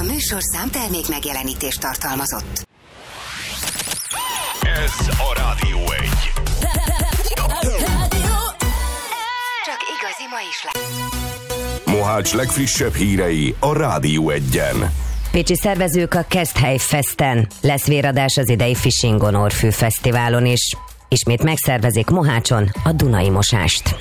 műsorszám termék megjelenítést tartalmazott. Ez a Rádió 1. Csak igazi ma is lesz. Mohács legfrissebb hírei a Rádió 1-en. Pécsi szervezők a Keszthely Festen. Lesz véradás az idei Fishingon Orfű Fesztiválon is. Ismét megszervezik Mohácson a Dunai mosást.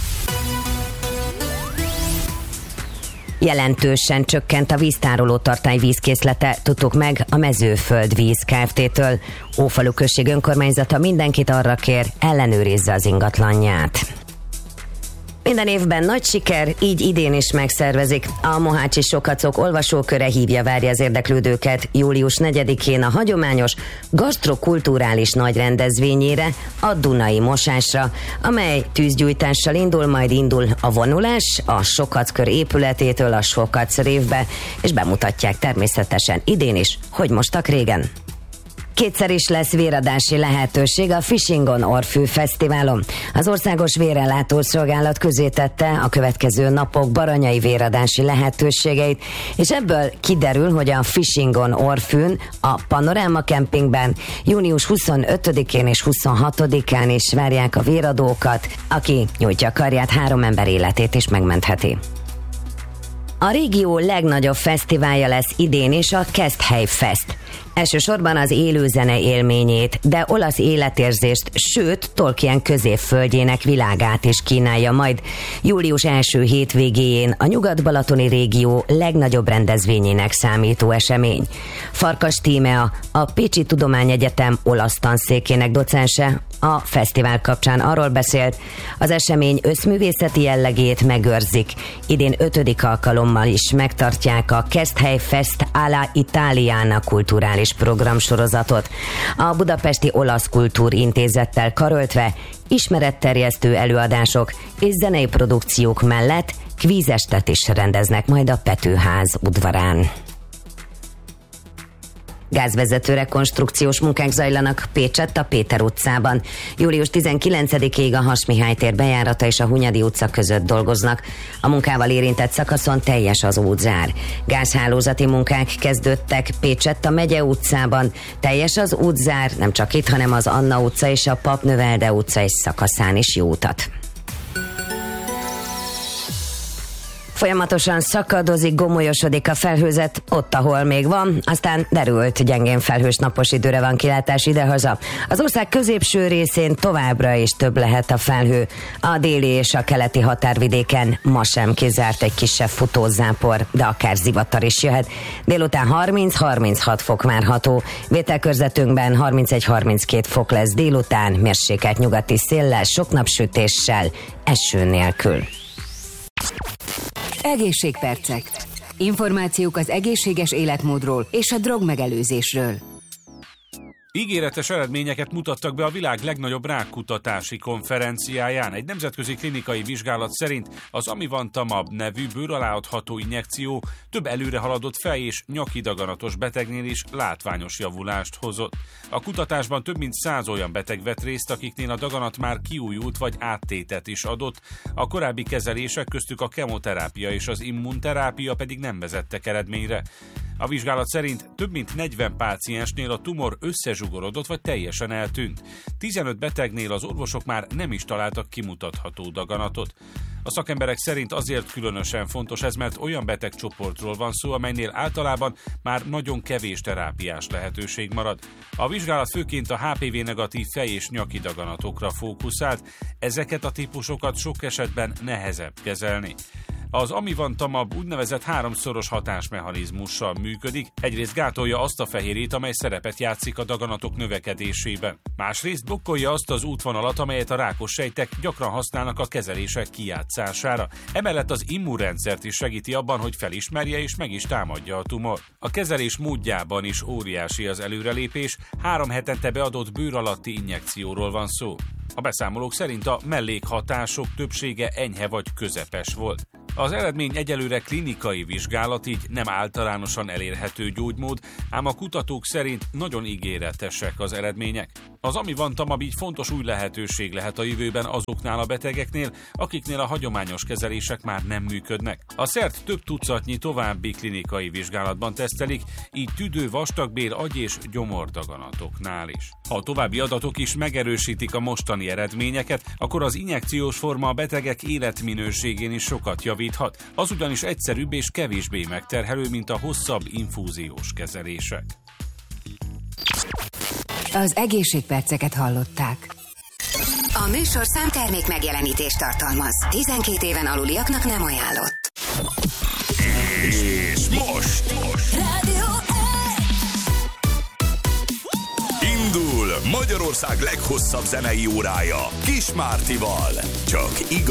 Jelentősen csökkent a víztároló tartály vízkészlete, tudtuk meg a Mezőföld Víz Kft-től. Ófalu község önkormányzata mindenkit arra kér, ellenőrizze az ingatlanját. Minden évben nagy siker, így idén is megszervezik. A mohácsi Sokacok olvasóköre várja az érdeklődőket július 4-én a hagyományos gasztrokulturális nagy rendezvényére, a Dunai mosásra, amely tűzgyújtással indul a vonulás a Sokackör épületétől a Sokac révbe, és bemutatják természetesen idén is, hogy mostak régen. Kétszer is lesz véradási lehetőség a Fishingon Orfű Fesztiválon. Az Országos Vérellátó Szolgálat közzétette a következő napok baranyai véradási lehetőségeit, és ebből kiderül, hogy a Fishingon Orfűn, a Panoráma Kempingben június 25-én és 26-án is várják a véradókat, aki nyújtja karját, 3 ember életét is megmentheti. A régió legnagyobb fesztiválja lesz idén is a Keszthely Fest. Elsősorban az élőzene élményét, de olasz életérzést, sőt Tolkien középföldjének világát is kínálja majd július első hétvégéjén a Nyugat-Balatoni régió legnagyobb rendezvényének számító esemény. Farkas Tímea, a Pécsi Tudományegyetem olasz tanszékének docense, a fesztivál kapcsán arról beszélt, az esemény összművészeti jellegét megőrzik. Idén 5. alkalommal is megtartják a Keszthely Fest alla Italiana kulturális programsorozatot. A Budapesti Olasz Kultúrintézettel karöltve ismeretterjesztő előadások és zenei produkciók mellett kvízestet is rendeznek majd a Petőház udvarán. Gázvezető rekonstrukciós munkák zajlanak Pécsett a Péter utcában. Július 19-ig a Has-Mihály tér bejárata és a Hunyadi utca között dolgoznak. A munkával érintett szakaszon teljes az útzár. Gázhálózati munkák kezdődtek Pécsett a Megye utcában. Teljes az útzár, nem csak itt, hanem az Anna utca és a Papnövelde utca és szakaszán is jó utat. Folyamatosan szakadozik, gomolyosodik a felhőzet ott, ahol még van, aztán derült, gyengén felhős napos időre van kilátás idehaza. Az ország középső részén továbbra is több lehet a felhő. A déli és a keleti határvidéken ma sem kizárt egy kisebb futózápor, de akár zivatar is jöhet. Délután 30-36 fok várható. Vételkörzetünkben 31-32 fok lesz délután, mérsékelt nyugati széllel, sok napsütéssel, eső nélkül. Egészségpercek. Információk az egészséges életmódról és a drogmegelőzésről. Ígéretes eredményeket mutattak be a világ legnagyobb rákkutatási konferenciáján. Egy nemzetközi klinikai vizsgálat szerint az Amivantamab nevű bőr alá adható injekció több előrehaladott fej- és nyakidaganatos betegnél is látványos javulást hozott. A kutatásban több mint 100 olyan beteg vett részt, akiknél a daganat már kiújult vagy áttétet is adott, a korábbi kezelések, köztük a kemoterápia és az immunterápia pedig nem vezettek eredményre. A vizsgálat szerint több mint 40 páciensnél a tumor összezsugorodott vagy teljesen eltűnt. 15 betegnél az orvosok már nem is találtak kimutatható daganatot. A szakemberek szerint azért különösen fontos ez, mert olyan betegcsoportról van szó, amelynél általában már nagyon kevés terápiás lehetőség marad. A vizsgálat főként a HPV-negatív fej- és nyaki daganatokra fókuszált, ezeket a típusokat sok esetben nehezebb kezelni. Az Amivantamab úgynevezett 3-szoros hatásmechanizmussal működik, egyrészt gátolja azt a fehérjét, amely szerepet játszik a daganatok növekedésében. Másrészt blokkolja azt az útvonalat, amelyet a rákos sejtek gyakran használnak a kezelések kijátszására. Emellett az immunrendszert is segíti abban, hogy felismerje és meg is támadja a tumor. A kezelés módjában is óriási az előrelépés, 3 hetente beadott bőr alatti injekcióról van szó. A beszámolók szerint a mellékhatások többsége enyhe vagy közepes volt. Az eredmény egyelőre klinikai vizsgálat, így nem általánosan elérhető gyógymód, ám a kutatók szerint nagyon ígéretesek az eredmények. Az Amivantamab így fontos új lehetőség lehet a jövőben azoknál a betegeknél, akiknél a hagyományos kezelések már nem működnek. A szert több tucatnyi további klinikai vizsgálatban tesztelik, így tüdő, vastagbél, agy és gyomordaganatoknál is. Ha a további adatok is megerősítik a mostani eredményeket, akkor az injekciós forma a betegek életminőségén is sokat javíthat. Az ugyanis egyszerűbb és kevésbé megterhelő, mint a hosszabb infúziós kezelések. Az egészségperceket hallották. A műsor számtermék megjelenítést tartalmaz. 12 éven aluliaknak nem ajánlott. És most indul Magyarország leghosszabb zenei órája Kis Mártival. Csak igaz.